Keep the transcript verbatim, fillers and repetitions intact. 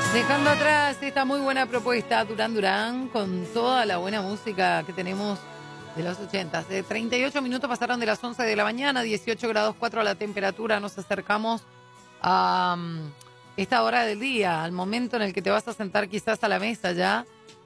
Dejando atrás esta muy buena propuesta, Duran Duran, con toda la buena música que tenemos de los ochentas. De treinta y ocho minutos pasaron de las once de la mañana, dieciocho grados cuatro la temperatura. Nos acercamos a um, esta hora del día, al momento en el que te vas a sentar quizás a la mesa ya